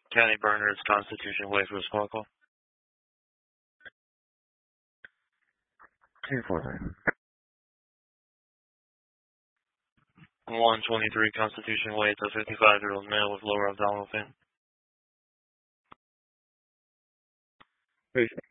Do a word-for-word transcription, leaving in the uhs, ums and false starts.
County Berners, Constitution Way for a squad call. two four nine. one twenty-three Constitution Way to fifty-five-year-old male with lower abdominal pain. Patient.